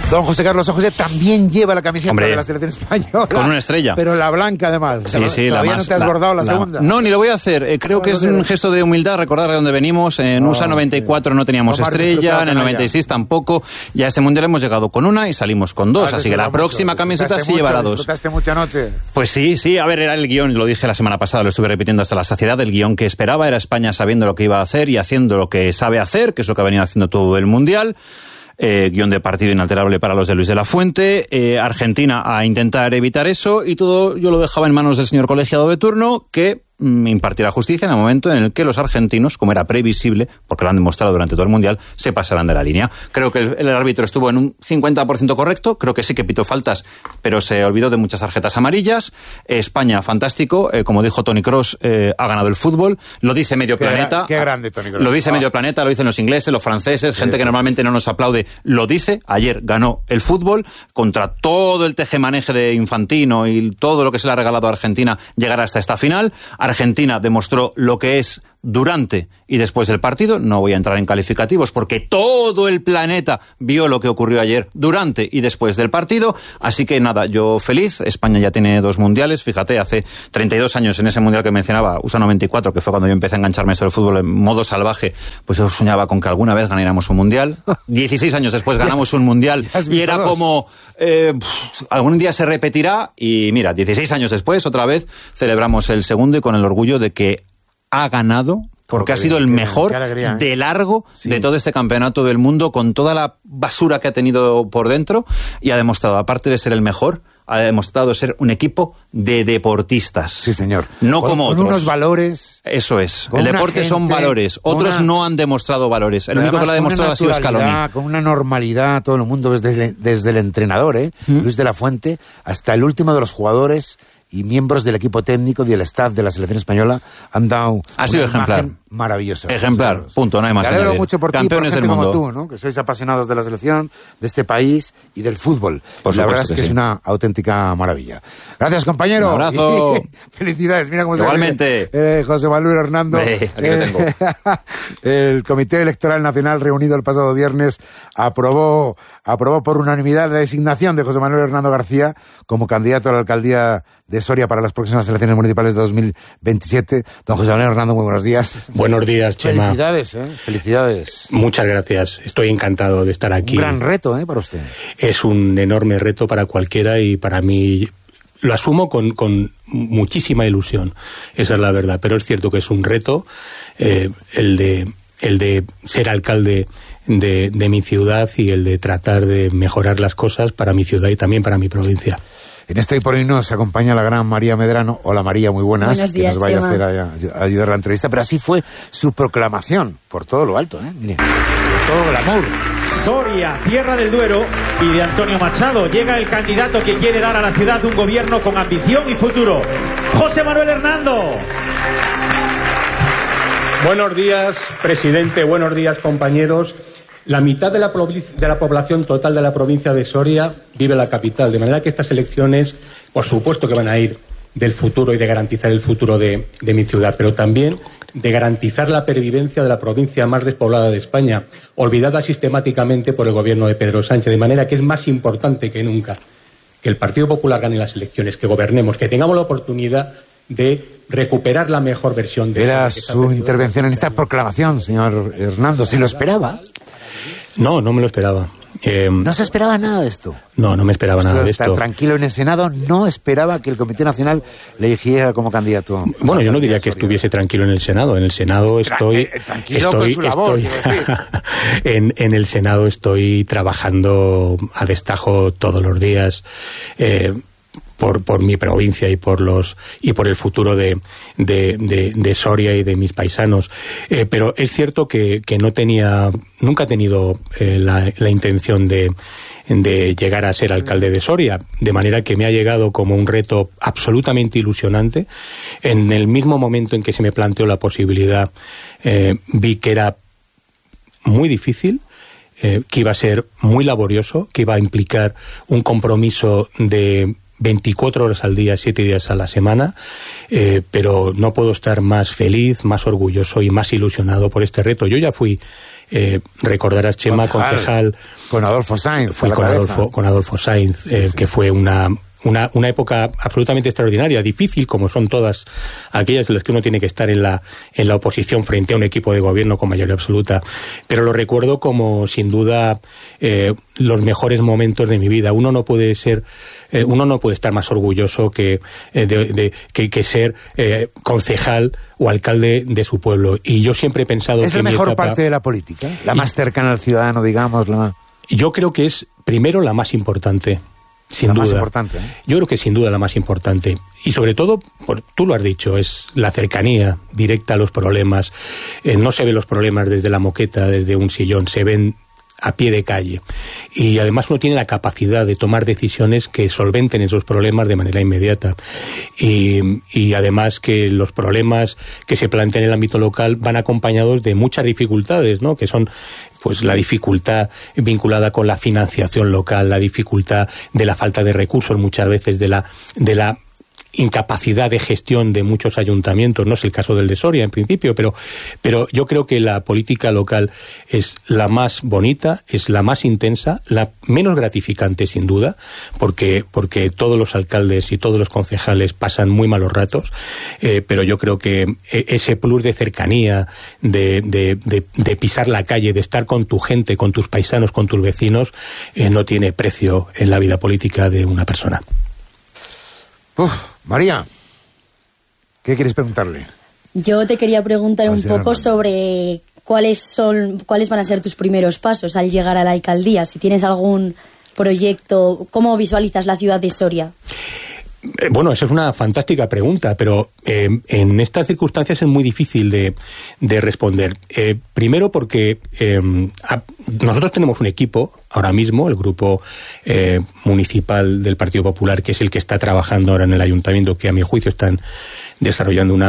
Don José Carlos San José también lleva la camiseta de la selección española. Con una estrella. Pero la blanca, además. Sí, ¿Todavía no te has bordado la segunda? No, ni lo voy a hacer. Creo que es un gesto de humildad recordar de dónde venimos. En USA 94 no teníamos estrella, en el 96 tampoco. Ya a este mundial hemos llegado con una y salimos con dos. Así que la próxima camiseta sí llevará dos. ¿Disfrutaste mucha noche? Pues sí. A ver, era el guión, lo dije la semana pasada, lo estuve repitiendo hasta la saciedad. El guión que esperaba era España sabiendo lo que iba a hacer y haciendo lo que sabe hacer, que es lo que ha venido haciendo todo el mundial. Guión de partido inalterable para los de Luis de la Fuente, Argentina a intentar evitar eso, y todo yo lo dejaba en manos del señor colegiado de turno, que impartirá justicia en el momento en el que los argentinos, como era previsible, porque lo han demostrado durante todo el Mundial, se pasarán de la línea. Creo que el árbitro estuvo en un 50% correcto, creo que sí que pitó faltas, pero se olvidó de muchas tarjetas amarillas. España, fantástico, como dijo Toni Kroos, ha ganado el fútbol, lo dice medio planeta. Qué grande Toni Kroos. Lo dice medio planeta, lo dicen los ingleses, los franceses, gente que normalmente no nos aplaude, lo dice. Ayer ganó el fútbol, contra todo el tejemaneje de Infantino y todo lo que se le ha regalado a Argentina, llegar hasta esta final. Argentina demostró lo que es durante y después del partido. No voy a entrar en calificativos porque todo el planeta vio lo que ocurrió ayer durante y después del partido. Así que nada, yo feliz. España ya tiene 2 mundiales. Fíjate, hace 32 años en ese mundial que mencionaba, USA 94, que fue cuando yo empecé a engancharme sobre el fútbol en modo salvaje, pues yo soñaba con que alguna vez ganáramos un mundial. 16 años después ganamos un mundial y era como algún día se repetirá, y mira, 16 años después otra vez celebramos el segundo y con el orgullo de que ha ganado, porque ha sido el mejor de largo de todo este campeonato del mundo, con toda la basura que ha tenido por dentro, y ha demostrado, aparte de ser el mejor, ha demostrado ser un equipo de deportistas. Sí, señor. No como otros. Con unos valores. Eso es. El deporte son valores. Otros no han demostrado valores. El único que lo ha demostrado ha sido Scaloni. Con una normalidad, todo el mundo, desde el entrenador, Luis de la Fuente, hasta el último de los jugadores y miembros del equipo técnico y del staff de la selección española han dado ha sido ejemplar, maravillosa. Ejemplar, punto, no hay más. Me alegro mucho por campeones ti, por del mundo. como tú, ¿no? Que sois apasionados de la selección, de este país y del fútbol. Por la verdad es que sí. es una auténtica maravilla. Gracias, compañero. Un abrazo. Felicidades. Mira cómo igualmente. Se José Manuel Hernando. Aquí lo tengo. El Comité Electoral Nacional, reunido el pasado viernes, aprobó por unanimidad la designación de José Manuel Hernando García como candidato a la alcaldía de Soria para las próximas elecciones municipales de 2027. Don José Manuel Hernando, muy buenos días. Buenos días, Chema. Felicidades, Felicidades. Muchas gracias. Estoy encantado de estar aquí. Un gran reto, para usted. Es un enorme reto para cualquiera y para mí lo asumo con muchísima ilusión. Esa es la verdad. Pero es cierto que es un reto el de ser alcalde de mi ciudad y el de tratar de mejorar las cosas para mi ciudad y también para mi provincia. En este Hoy por Hoy nos acompaña la gran María Medrano. Hola María, muy buenas. Buenos días, que nos vaya Chema. a hacer a ayudar a la entrevista. Pero así fue su proclamación, por todo lo alto, Mire, por todo el glamour. Soria, tierra del Duero y de Antonio Machado. Llega el candidato que quiere dar a la ciudad un gobierno con ambición y futuro. José Manuel Hernando. Buenos días, presidente. Buenos días, compañeros. La mitad de la población total de la provincia de Soria vive en la capital, de manera que estas elecciones, por supuesto que van a ir del futuro y de garantizar el futuro de mi ciudad, pero también de garantizar la pervivencia de la provincia más despoblada de España, olvidada sistemáticamente por el gobierno de Pedro Sánchez, de manera que es más importante que nunca que el Partido Popular gane las elecciones, que gobernemos, que tengamos la oportunidad de recuperar la mejor versión de... Era su intervención en esta proclamación, señor Hernando. ¿Se lo esperaba? No, no me lo esperaba. ¿No se esperaba nada de esto? No, no me esperaba nada de esto. Está tranquilo en el Senado, no esperaba que el Comité Nacional le eligiera como candidato. Bueno, yo no diría que estuviese tranquilo en el Senado. En el Senado estoy... Tranquilo con su labor, en el Senado estoy trabajando a destajo todos los días, por mi provincia y por el futuro de Soria y de mis paisanos, pero es cierto que nunca he tenido la intención de llegar a ser alcalde de Soria, de manera que me ha llegado como un reto absolutamente ilusionante. En el mismo momento en que se me planteó la posibilidad, vi que era muy difícil, que iba a ser muy laborioso, que iba a implicar un compromiso de 24 horas al día, 7 días a la semana, pero no puedo estar más feliz, más orgulloso y más ilusionado por este reto. Yo ya fui recordarás, Chema, concejal. Con Adolfo Sainz. Fui con Adolfo Sainz, sí. Que fue una época absolutamente extraordinaria, difícil, como son todas aquellas en las que uno tiene que estar en la oposición frente a un equipo de gobierno con mayoría absoluta. Pero lo recuerdo como, sin duda, los mejores momentos de mi vida. Uno no puede estar más orgulloso que ser concejal o alcalde de su pueblo. Y yo siempre he pensado ¿Es que la mejor mi etapa, parte de la política? ¿La más cercana al ciudadano, digamos? Yo creo que es, primero, la más importante. Sin duda. Más importante, ¿eh? Yo creo que sin duda la más importante. Y sobre todo, tú lo has dicho, es la cercanía directa a los problemas. No se ven los problemas desde la moqueta, desde un sillón, se ven a pie de calle. Y además uno tiene la capacidad de tomar decisiones que solventen esos problemas de manera inmediata. Y además que los problemas que se plantean en el ámbito local van acompañados de muchas dificultades, ¿no? Que son pues la dificultad vinculada con la financiación local, la dificultad de la falta de recursos muchas veces, de la incapacidad de gestión de muchos ayuntamientos. No es el caso del de Soria en principio, pero yo creo que la política local es la más bonita, es la más intensa, la menos gratificante sin duda, porque todos los alcaldes y todos los concejales pasan muy malos ratos, pero yo creo que ese plus de cercanía, de pisar la calle, de estar con tu gente, con tus paisanos, con tus vecinos, no tiene precio en la vida política de una persona. María, ¿qué quieres preguntarle? Yo te quería preguntar un poco sobre cuáles van a ser tus primeros pasos al llegar a la alcaldía. Si tienes algún proyecto, ¿cómo visualizas la ciudad de Soria? Bueno, esa es una fantástica pregunta, pero en estas circunstancias es muy difícil de responder. Primero porque nosotros tenemos un equipo ahora mismo, el grupo municipal del Partido Popular, que es el que está trabajando ahora en el ayuntamiento, que a mi juicio están desarrollando una